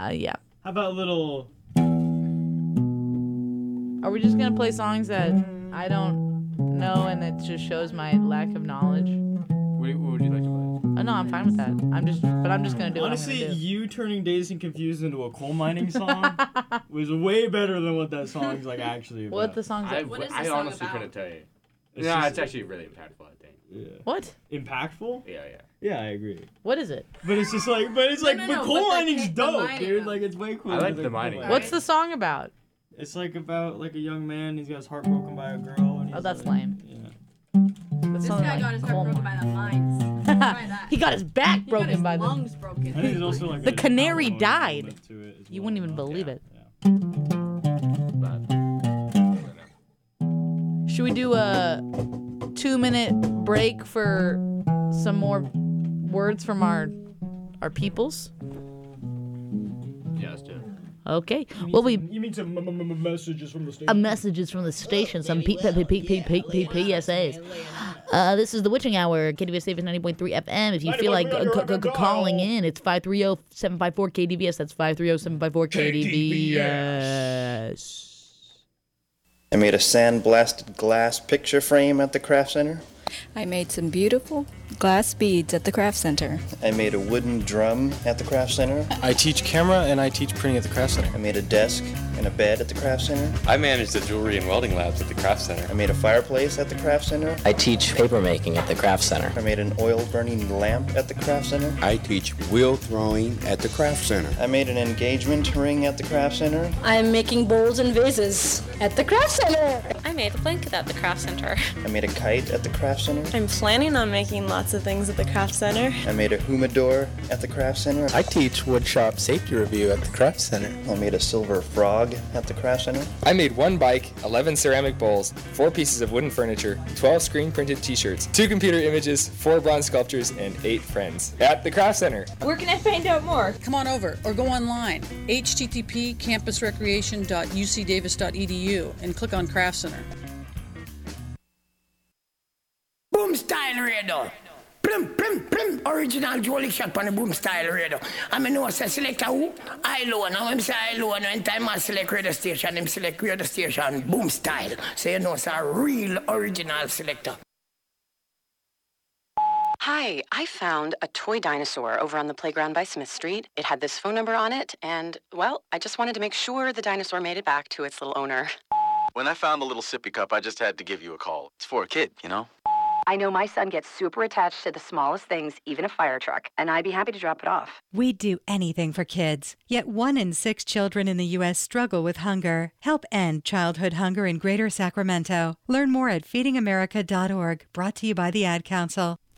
Yeah. How about a little... Are we just gonna play songs that I don't know and it just shows my lack of knowledge? What would you like to play? Oh no, I'm fine with that. I'm just gonna do Honestly, what I'm gonna do. you turning Dazed and Confused into a coal mining song was way better than what that song's like actually about. What the song's I, about? What is the I song honestly about? couldn't tell you. It's No, just- it's actually really impactful, I think. Yeah. What? Impactful? Yeah. Yeah, I agree. What is it? But it's just like, No, coal but mining's the dope, mining dude. of- Like, it's way cooler. I like than the coal mining. What's the song about? It's like about like a young man. He's got his heart broken by a girl. And he's Oh, that's like, lame. Yeah. That This sounds guy like got his coal heart broken by the mines. Try that. He got his back He got broken his by the. lungs broken. I think there's also like The an canary album died. element to it as You well, wouldn't even though. believe Yeah, it. But, Should we do a 2-minute break for some more words from our peoples? yeah, let's do it. Okay. Well, we You mean some messages from the station? messages from the station, some PSAs. This is the Witching Hour, KDVS Davis 90.3 FM. If you feel like calling in, it's 530-754-KDVS. That's 530-754-KDVS. I made a sandblasted glass picture frame at the craft center. I made some beautiful glass beads at the craft center. I made a wooden drum at the craft center. I teach camera and I teach printing at the craft center. I made a desk and a bed at the craft center. I manage the jewelry and welding labs at the craft center. I made a fireplace at the craft center. I teach paper making at the craft center. I made an oil burning lamp at the craft center. I teach wheel throwing at the craft center. I made an engagement ring at the craft center. I'm making bowls and vases at the craft center. I made a blanket at the craft center. I made a kite at the craft center. I'm planning on making lots of things at the craft center. I made a humidor at the craft center. I teach woodshop safety review at the craft center. I made a silver frog at the craft center. I made 1 bike, 11 ceramic bowls, 4 pieces of wooden furniture, 12 screen printed t-shirts, 2 computer images, 4 bronze sculptures, and 8 friends. At the craft center. Where can I find out more? Come on over or go online, http://campusrecreation.ucdavis.edu and click on Craft Center. Boom style radio. Plum, plum, plum. Original Jolly shot on the boom style radio. I mean, no, say select who? I low. Now I'm say I low. Now in time I select radio station, him select radio station, boom style. So you know, it's a real original selector. Hi, I found a toy dinosaur over on the playground by Smith Street. It had this phone number on it, and, well, I just wanted to make sure the dinosaur made it back to its little owner. When I found the little sippy cup, I just had to give you a call. It's for a kid, you know? I know my son gets super attached to the smallest things, even a fire truck, and I'd be happy to drop it off. We'd do anything for kids, yet 1 in 6 children in the U.S. struggle with hunger. Help end childhood hunger in Greater Sacramento. Learn more at feedingamerica.org, brought to you by the Ad Council.